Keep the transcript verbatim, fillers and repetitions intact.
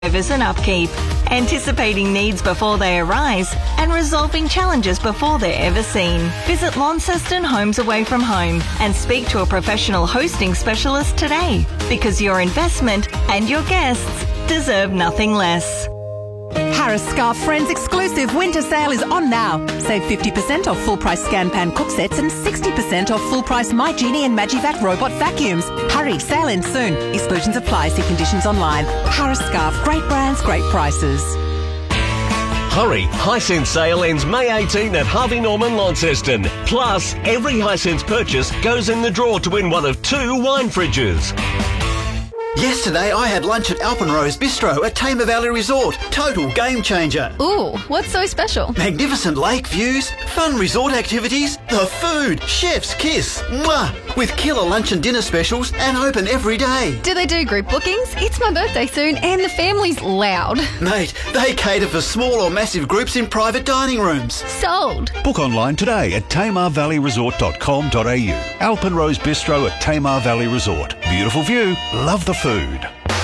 Service and upkeep, anticipating needs before they arise and resolving challenges before they're ever seen. Visit Launceston Homes Away from Home and speak to a professional hosting specialist today, because your investment and your guests deserve nothing less. Harris Scarf Friends exclusive winter sale is on now. Save fifty percent off full price Scan Pan cook sets and sixty percent off full price My Genie and Magivac robot vacuums. Hurry, sale ends soon. Exclusions apply. See conditions online. Harris Scarf, great brands, great prices. Hurry, Hisense sale ends May eighteenth at Harvey Norman Launceston. Plus, every Hisense purchase goes in the draw to win one of two wine fridges. Yesterday I had lunch at Alpenrose Bistro at Tamar Valley Resort. Total game changer. Ooh, what's so special? Magnificent lake views, fun resort activities, the food, chef's kiss. Mwah! With killer lunch and dinner specials and open every day. Do they do group bookings? It's my birthday soon and the family's loud. Mate, they cater for small or massive groups in private dining rooms. Sold. Book online today at tamar valley resort dot com dot a u. Alpenrose Bistro at Tamar Valley Resort. Beautiful view, love the food.